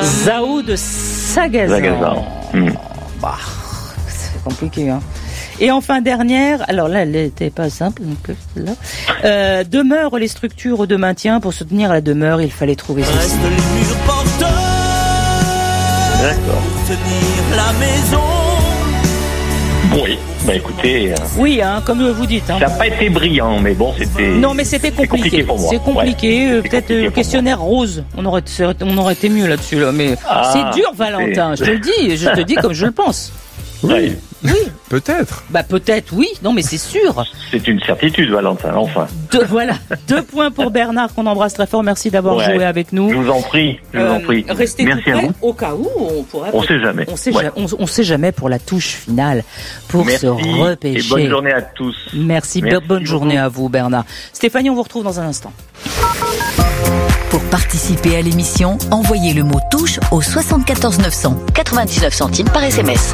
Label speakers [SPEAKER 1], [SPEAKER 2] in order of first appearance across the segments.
[SPEAKER 1] Zao de Sagazan. Bah, c'est compliqué, hein. Et enfin, dernière, alors là, elle n'était pas simple, donc là. Demeure les structures de maintien. Pour soutenir la demeure, il fallait trouver ceci.
[SPEAKER 2] Reste les murs porteurs.
[SPEAKER 3] D'accord.
[SPEAKER 2] Pour tenir la maison.
[SPEAKER 3] Oui, bah écoutez...
[SPEAKER 1] Oui, hein, comme vous dites. Hein.
[SPEAKER 3] Ça n'a pas été brillant, mais bon, c'était...
[SPEAKER 1] Non, mais c'était compliqué.
[SPEAKER 3] Pour moi.
[SPEAKER 1] C'est compliqué.
[SPEAKER 3] Ouais,
[SPEAKER 1] peut-être le questionnaire rose. On aurait été mieux là-dessus, là. Mais c'est dur, Valentin. Je te le dis. Je te dis comme je le pense.
[SPEAKER 3] Oui.
[SPEAKER 1] Oui.
[SPEAKER 4] Peut-être.
[SPEAKER 1] Bah peut-être, oui. Non, mais c'est sûr.
[SPEAKER 3] C'est une certitude, Valentin, enfin.
[SPEAKER 1] Voilà. 2 points pour Bernard, qu'on embrasse très fort. Merci d'avoir joué avec nous.
[SPEAKER 3] Je vous en prie.
[SPEAKER 1] Restez
[SPEAKER 3] Merci
[SPEAKER 1] tout près,
[SPEAKER 3] à vous.
[SPEAKER 1] au cas où on pourrait...
[SPEAKER 3] On sait jamais.
[SPEAKER 1] On sait jamais pour la touche finale, pour
[SPEAKER 3] Merci
[SPEAKER 1] se repêcher.
[SPEAKER 3] Et bonne journée à tous.
[SPEAKER 1] Merci bonne journée à vous, Bernard. Stéphanie, on vous retrouve dans un instant.
[SPEAKER 5] Pour participer à l'émission, envoyez le mot touche au 74 900, 99 centimes par SMS.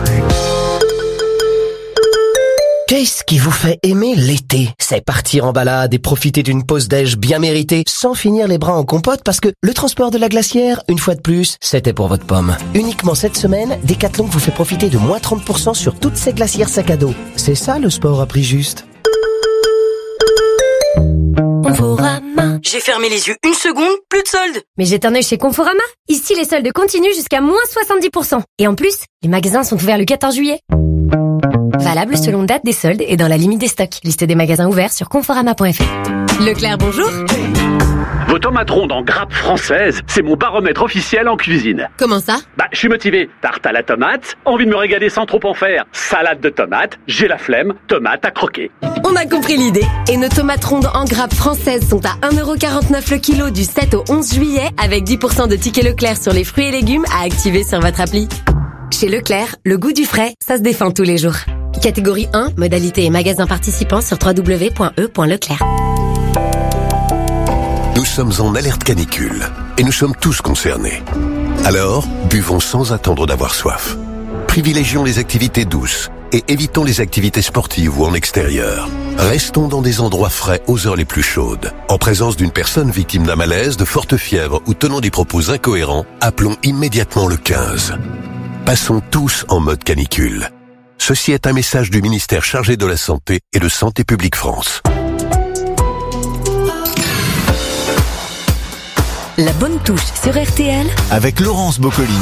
[SPEAKER 6] Qu'est-ce qui vous fait aimer l'été? C'est partir en balade et profiter d'une pause déj bien méritée sans finir les bras en compote parce que le transport de la glacière, une fois de plus, c'était pour votre pomme. Uniquement cette semaine, Decathlon vous fait profiter de moins 30% sur toutes ces glacières sac à dos. C'est ça le sport à prix juste.
[SPEAKER 7] Conforama. J'ai fermé les yeux une seconde, plus de soldes.
[SPEAKER 8] Mais jette un œil chez Conforama. Ici, les soldes continuent jusqu'à moins 70%. Et en plus, les magasins sont ouverts le 14 juillet. Valable selon date des soldes et dans la limite des stocks. Liste des magasins ouverts sur conforama.fr. Leclerc, bonjour.
[SPEAKER 9] Vos tomates rondes en grappe française, c'est mon baromètre officiel en cuisine.
[SPEAKER 8] Comment ça?
[SPEAKER 9] Je suis motivé. Tarte à la tomate, envie de me régaler sans trop en faire. Salade de tomates, j'ai la flemme, tomate à croquer.
[SPEAKER 8] On a compris l'idée. Et nos tomates rondes en grappe françaises sont à 1,49€ le kilo du 7 au 11 juillet avec 10% de tickets Leclerc sur les fruits et légumes à activer sur votre appli. Chez Leclerc, le goût du frais, ça se défend tous les jours. Catégorie 1, modalité et magasins participants sur www.e.leclerc.
[SPEAKER 10] Nous sommes en alerte canicule et nous sommes tous concernés. Alors, buvons sans attendre d'avoir soif. Privilégions les activités douces et évitons les activités sportives ou en extérieur. Restons dans des endroits frais aux heures les plus chaudes. En présence d'une personne victime d'un malaise, de forte fièvre ou tenant des propos incohérents, appelons immédiatement le 15. Passons tous en mode canicule. Ceci est un message du ministère chargé de la Santé et de Santé publique France.
[SPEAKER 5] La bonne touche sur RTL
[SPEAKER 11] avec Laurence Boccolini.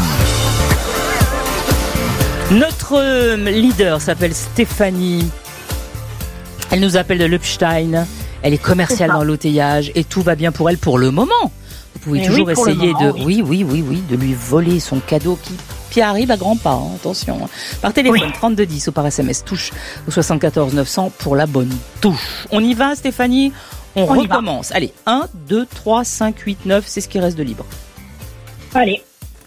[SPEAKER 1] Notre leader s'appelle Stéphanie. Elle nous appelle de Lupstein. Elle est commerciale dans l'outillage et tout va bien pour elle pour le moment. Vous pouvez toujours essayer de lui voler son cadeau qui arrive à grands pas, hein, attention. Par téléphone, 3210 ou par SMS, touche au 74 900 pour la bonne touche. On y va, Stéphanie? On recommence. Allez, 1, 2, 3, 5, 8, 9, c'est ce qui reste de libre.
[SPEAKER 12] Allez.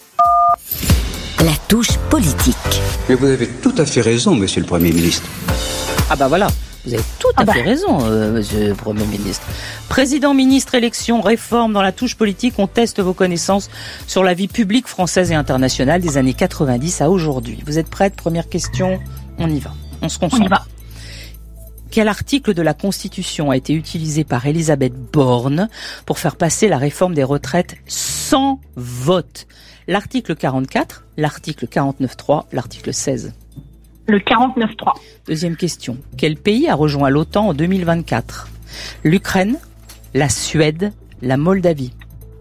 [SPEAKER 5] La touche politique.
[SPEAKER 13] Mais vous avez tout à fait raison, monsieur le Premier ministre.
[SPEAKER 1] Ah bah voilà, vous avez tout à fait raison, monsieur le Premier ministre. Président, ministre, élection, réforme dans la touche politique, on teste vos connaissances sur la vie publique française et internationale des années 90 à aujourd'hui. Vous êtes prête? Première question, on y va. On se concentre.
[SPEAKER 12] On y va.
[SPEAKER 1] Quel article de la Constitution a été utilisé par Elisabeth Borne pour faire passer la réforme des retraites sans vote? L'article 44, l'article 49.3, l'article 16.
[SPEAKER 12] Le 49.3.
[SPEAKER 1] Deuxième question. Quel pays a rejoint l'OTAN en 2024? L'Ukraine, la Suède, la Moldavie.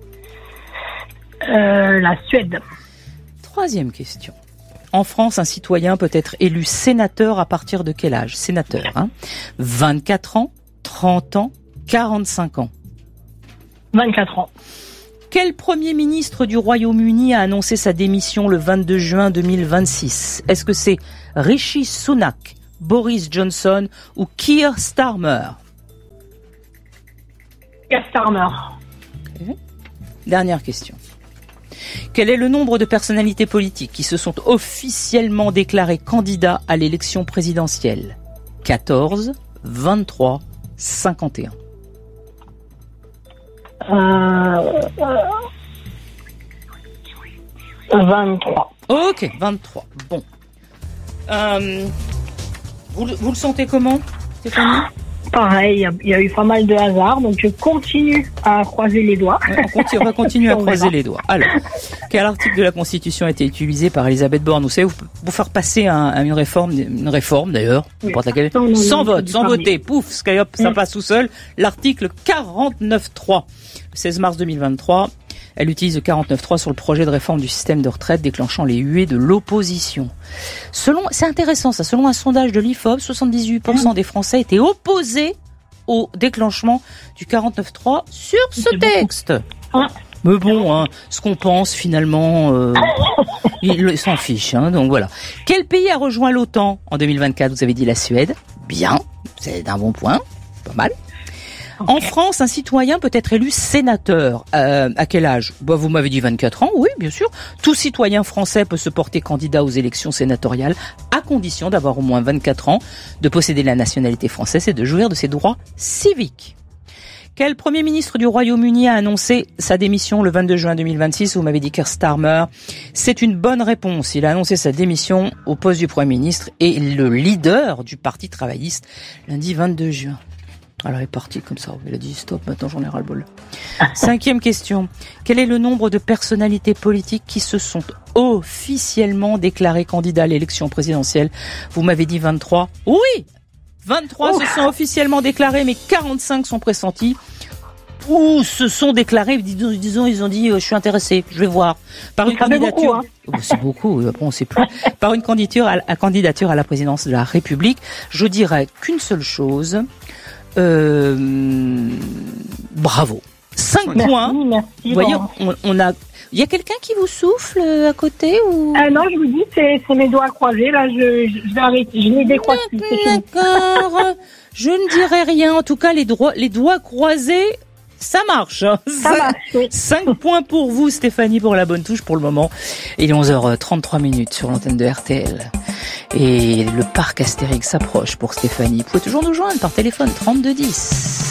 [SPEAKER 12] La Suède.
[SPEAKER 1] Troisième question. En France, un citoyen peut être élu sénateur à partir de quel âge? Sénateur, 24 ans, 30 ans, 45 ans.
[SPEAKER 12] 24 ans.
[SPEAKER 1] Quel Premier ministre du Royaume-Uni a annoncé sa démission le 22 juin 2026? Est-ce que c'est Rishi Sunak, Boris Johnson ou Keir Starmer?
[SPEAKER 12] Keir Starmer.
[SPEAKER 1] Okay. Dernière question. Quel est le nombre de personnalités politiques qui se sont officiellement déclarées candidats à l'élection présidentielle? 14, 23, 51.
[SPEAKER 12] 23.
[SPEAKER 1] Ok, 23. Bon. Vous le sentez comment, Stéphanie?
[SPEAKER 12] pareil, il y a eu pas mal de hasard, donc je continue à croiser les doigts.
[SPEAKER 1] On va continuer à croiser les doigts. Alors, quel article de la Constitution a été utilisé par Elisabeth Borne, vous savez, pour faire passer une réforme d'ailleurs, n'importe laquelle, sans vote, sans voter, pouf, Skyop, ça passe tout seul, l'article 49.3, le 16 mars 2023, elle utilise le 49.3 sur le projet de réforme du système de retraite, déclenchant les huées de l'opposition. C'est intéressant ça, selon un sondage de l'IFOP, 78% des Français étaient opposés au déclenchement du 49.3 sur ce texte. Mais bon, ce qu'on pense finalement, ils s'en fichent. Donc voilà. Quel pays a rejoint l'OTAN en 2024 ? Vous avez dit la Suède. Bien, c'est un bon point, pas mal. En France, un citoyen peut être élu sénateur. À quel âge ? Vous m'avez dit 24 ans, oui, bien sûr. Tout citoyen français peut se porter candidat aux élections sénatoriales à condition d'avoir au moins 24 ans, de posséder la nationalité française et de jouir de ses droits civiques. Quel Premier ministre du Royaume-Uni a annoncé sa démission le 22 juin 2026 ? Vous m'avez dit Keir Starmer. C'est une bonne réponse. Il a annoncé sa démission au poste du Premier ministre et le leader du Parti travailliste lundi 22 juin. Alors il est parti comme ça, il a dit stop, maintenant j'en ai ras le bol. 5e question. Quel est le nombre de personnalités politiques qui se sont officiellement déclarées candidats à l'élection présidentielle ? Vous m'avez dit 23. Oui, 23 se sont officiellement déclarés, mais 45 sont pressentis. Ou se sont déclarés, disons, ils ont dit je suis intéressé, je vais voir. Par une candidature. C'est beaucoup, après on sait plus. Par une candidature à la présidence de la République, je dirais qu'une seule chose. Bravo. 5 points. Merci. Vous voyez, on a. Il y a quelqu'un qui vous souffle à côté ou
[SPEAKER 12] non, je vous dis, c'est mes doigts croisés. Là, je vais arrêter. Je les décroise plus.
[SPEAKER 1] D'accord. Je ne dirai rien. En tout cas, les doigts croisés. Ça marche. Ça marche, oui. 5 points pour vous, Stéphanie, pour la bonne touche pour le moment. Il est 11h33 sur l'antenne de RTL. Et le parc Astérix s'approche pour Stéphanie. Vous pouvez toujours nous joindre par téléphone 3210.